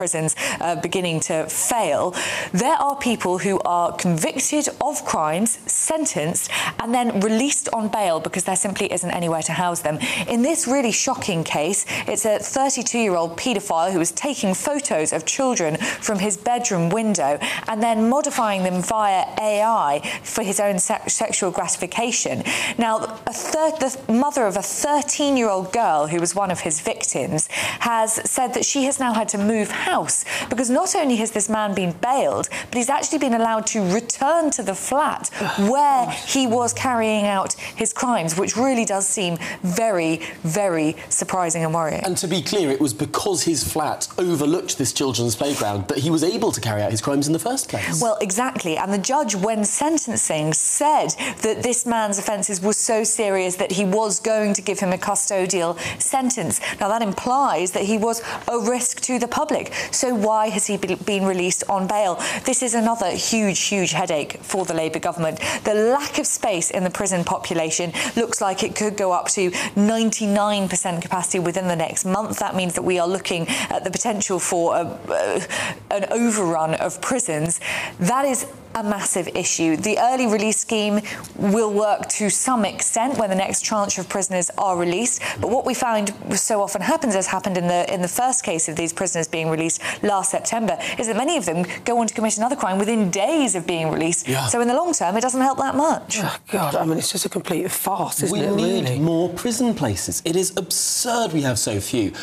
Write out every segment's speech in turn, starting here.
prisons beginning to fail, there are people who are convicted of crimes, sentenced, and then released on bail because there simply isn't anywhere to house them. In this really shocking case, it's a 32-year-old paedophile who was taking photos of children from his bedroom window and then modifying them via AI for his own sexual gratification. Now, the mother of a 13-year-old girl who was one of his victims has said that she has now had to move house because not only has this man been bailed, but he's actually been allowed to return to the flat where he was carrying out his crimes, which really does seem very, very surprising and worrying. And to be clear, it was because his flat overlooked this children's playground that he was able to carry out his crimes in the first place. Well, exactly. And the judge, when sentencing, said that this man's offences were so serious that he was going to give him a custodial sentence. Now, that implies that he was a risk to the public. So why has he been released on bail? This is another huge, huge headache for the Labour government. The lack of space in the prison population looks like it could go up to 99% capacity within the next month. That means that we are looking at the potential for an overrun of prisons. That is a massive issue. The early release scheme will work to some extent when the next tranche of prisoners are released, but what we find so often happens, as happened in the first case of these prisoners being released last September, is that many of them go on to commit another crime within days of being released. Yeah. So in the long term, it doesn't help that much. Oh, God, I mean, it's just a complete farce, isn't it, We really? need more prison places. It is absurd we have so few.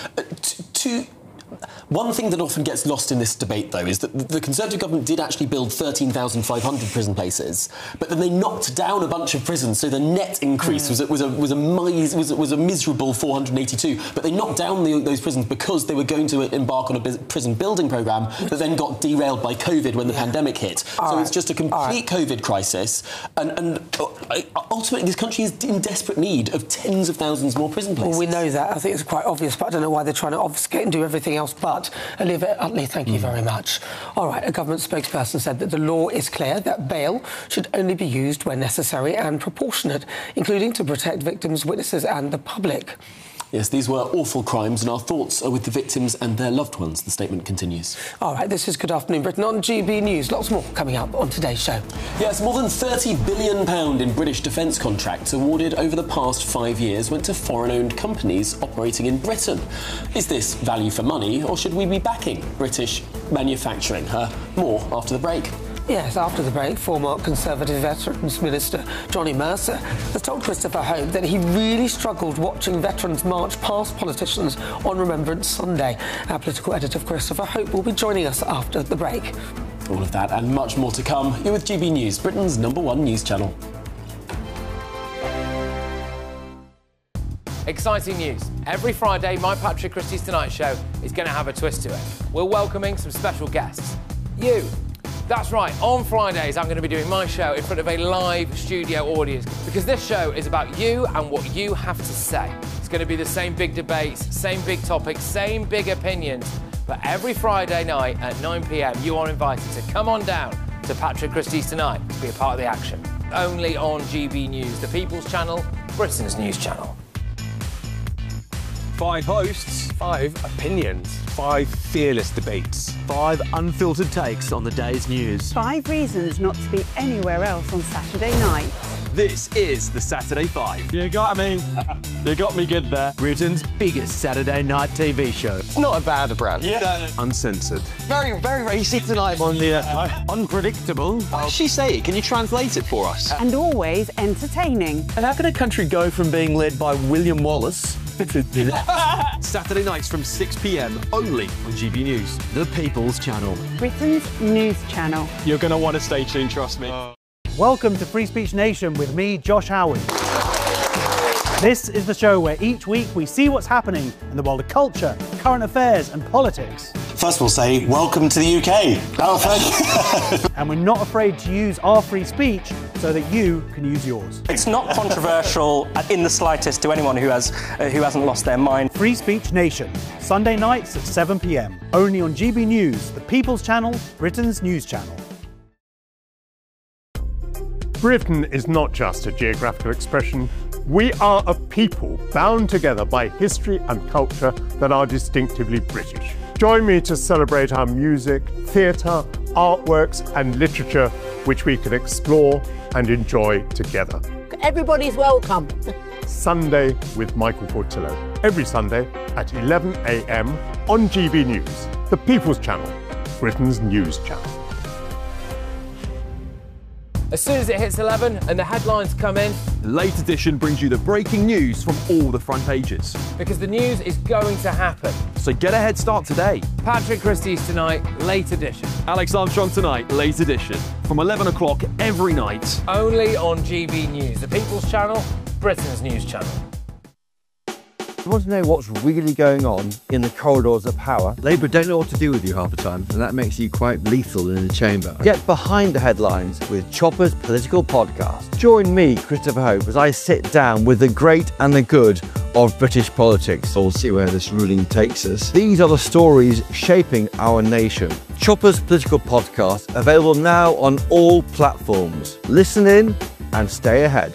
One thing that often gets lost in this debate, though, is that the Conservative government did actually build 13,500 prison places, but then they knocked down a bunch of prisons, so the net increase was a miserable 482. But they knocked down those prisons because they were going to embark on a prison building programme that then got derailed by COVID when the pandemic hit. It's just a complete COVID crisis, and ultimately this country is in desperate need of tens of thousands more prison places. Well, we know that. I think it's quite obvious, but I don't know why they're trying to obfuscate and do everything else but. Olivia Utley, thank you very much. All right, a government spokesperson said that the law is clear that bail should only be used when necessary and proportionate, including to protect victims, witnesses and the public. Yes, these were awful crimes, and our thoughts are with the victims and their loved ones, the statement continues. All right, this is Good Afternoon Britain on GB News. Lots more coming up on today's show. Yes, more than £30 billion in British defence contracts awarded over the past 5 years went to foreign-owned companies operating in Britain. Is this value for money, or should we be backing British manufacturing? More after the break. Yes, after the break, former Conservative Veterans Minister Johnny Mercer has told Christopher Hope that he really struggled watching veterans march past politicians on Remembrance Sunday. Our political editor, Christopher Hope, will be joining us after the break. All of that and much more to come. You're with GB News, Britain's #1 news channel. Exciting news. Every Friday, my Patrick Christie's Tonight Show is going to have a twist to it. We're welcoming some special guests. You. That's right, on Fridays I'm going to be doing my show in front of a live studio audience because this show is about you and what you have to say. It's going to be the same big debates, same big topics, same big opinions, but every Friday night at 9 p.m. you are invited to come on down to Patrick Christie's Tonight to be a part of the action. Only on GB News, the People's Channel, Britain's news channel. 5 hosts, 5 opinions, 5 fearless debates, 5 unfiltered takes on the day's news. 5 reasons not to be anywhere else on Saturday night. This is the Saturday 5. You got me. You got me good there. Britain's biggest Saturday night TV show. It's not a bad brand. Yeah. Uncensored. Very, very racy tonight. On the unpredictable. What did she say? Can you translate it for us? And always entertaining. And how can a country go from being led by William Wallace Saturday nights from 6 p.m. only on GB News. The People's Channel. Britain's news channel. You're going to want to stay tuned, trust me. Welcome to Free Speech Nation with me, Josh Howard. This is the show where each week we see what's happening in the world of culture, current affairs and politics. First we'll say, welcome to the UK. Oh, thank you. And we're not afraid to use our free speech so that you can use yours. It's not controversial in the slightest to anyone who hasn't lost their mind. Free Speech Nation, Sunday nights at 7 p.m. Only on GB News, the People's Channel, Britain's news channel. Britain is not just a geographical expression. We are a people bound together by history and culture that are distinctively British. Join me to celebrate our music, theatre, artworks and literature which we can explore and enjoy together. Everybody's welcome. Sunday with Michael Portillo. Every Sunday at 11 a.m. on GB News, the People's Channel, Britain's news channel. As soon as it hits 11 and the headlines come in, The Late Edition brings you the breaking news from all the front pages. because the news is going to happen. So get a head start today. Patrick Christie's Tonight, Late Edition. Alex Armstrong Tonight, Late Edition. From 11 o'clock every night. Only on GB News, the People's Channel, Britain's news channel. You want to know what's really going on in the corridors of power? Labour don't know what to do with you half the time, and that makes you quite lethal in the chamber. Get behind the headlines with Chopper's Political Podcast. Join me, Christopher Hope, as I sit down with the great and the good of British politics. We'll see where this ruling takes us. These are the stories shaping our nation. Chopper's Political Podcast, available now on all platforms. Listen in and stay ahead.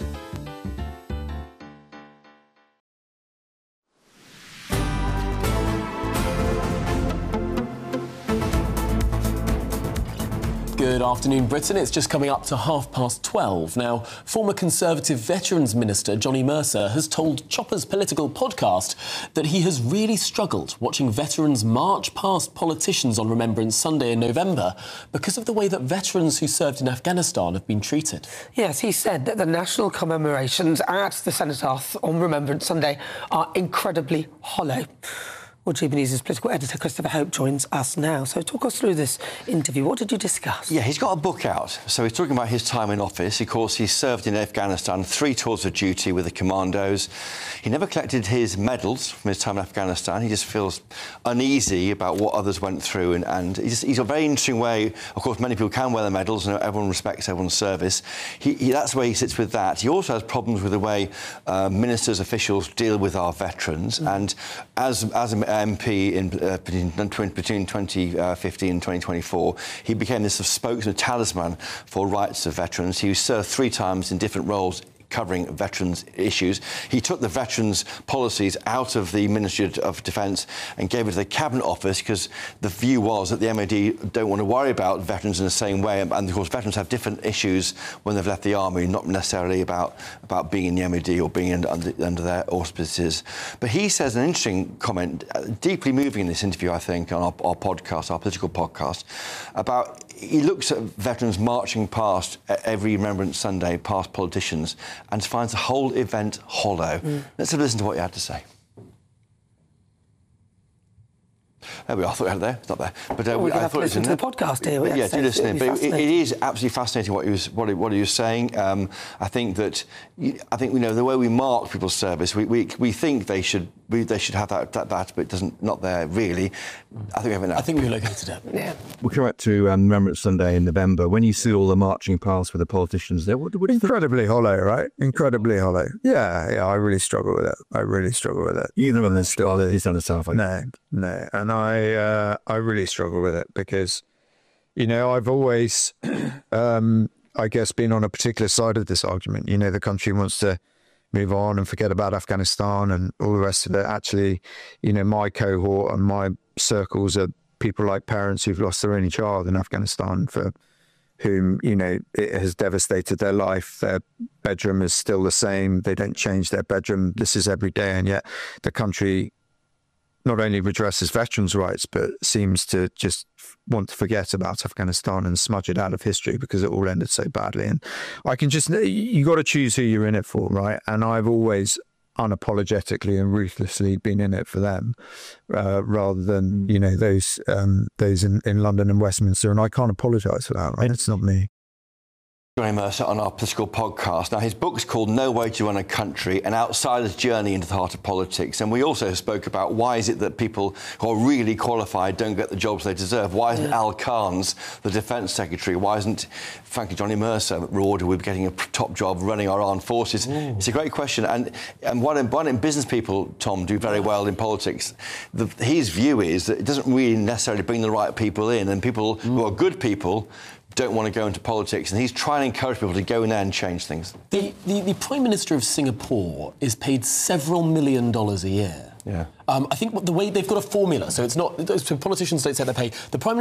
Good afternoon, Britain. It's just coming up to 12:30. Now, former Conservative Veterans Minister Johnny Mercer has told Chopper's Political Podcast that he has really struggled watching veterans march past politicians on Remembrance Sunday in November because of the way that veterans who served in Afghanistan have been treated. Yes, he said that the national commemorations at the Cenotaph on Remembrance Sunday are incredibly hollow. Well, GB News' political editor Christopher Hope joins us now. So talk us through this interview. What did you discuss? Yeah, he's got a book out. So he's talking about his time in office. Of course, he served in Afghanistan, 3 tours of duty with the commandos. He never collected his medals from his time in Afghanistan. He just feels uneasy about what others went through. And he's a very interesting way. Of course, many people can wear their medals and everyone respects everyone's service. That's the way he sits with that. He also has problems with the way ministers, officials deal with our veterans. And as a MP between 2015 and 2024, he became this sort of spokesman, talisman for rights of veterans. He served 3 times in different roles covering veterans issues. He took the veterans policies out of the Ministry of Defence and gave it to the Cabinet Office because the view was that the MOD don't want to worry about veterans in the same way. And of course, veterans have different issues when they've left the army, not necessarily about being in the MOD or being under their auspices. But he says an interesting comment, deeply moving in this interview, I think, on our podcast, our political podcast, about he looks at veterans marching past every Remembrance Sunday, past politicians, and finds the whole event hollow. Let's have a listen to what he had to say. There we are. I thought we had it there. It's not there. But we have to listen to the podcast here. Yeah, do listen in. But it is absolutely fascinating what he was saying. I think the way we mark people's service, we think they should have that, but it doesn't. Not there really. I think we have it now. I think we're located it. Yeah. We'll come back to Remembrance Sunday in November. When you see all the marching past with the politicians there, what do you think? Incredibly hollow, right? Incredibly hollow. Yeah, I really struggle with it. Either of them still is on the south. No. And I really struggle with it because, I've always, I guess, been on a particular side of this argument. The country wants to move on and forget about Afghanistan and all the rest of it. Actually, my cohort and my circles are people like parents who've lost their only child in Afghanistan for whom, it has devastated their life. Their bedroom is still the same. They don't change their bedroom. This is every day. And yet the country not only redresses veterans' rights, but seems to just want to forget about Afghanistan and smudge it out of history because it all ended so badly. And you got to choose who you're in it for, right? And I've always unapologetically and ruthlessly been in it for them, rather than, those in London and Westminster. And I can't apologise for that, right? It's not me. Johnny Mercer on our political podcast. Now, his book's called No Way to Run a Country, An Outsider's Journey into the Heart of Politics. And we also spoke about why is it that people who are really qualified don't get the jobs they deserve? Why isn't Al Khan's the Defence Secretary? Why isn't, frankly, Johnny Mercer rewarded with getting a top job running our armed forces? It's a great question. And why don't business people, Tom, do very well in politics? His view is that it doesn't really necessarily bring the right people in, and people who are good people don't want to go into politics, and he's trying to encourage people to go in there and change things. The Prime Minister of Singapore is paid several $1 million a year. Yeah. I think the way they've got a formula, so it's not. So politicians don't set their pay. The Prime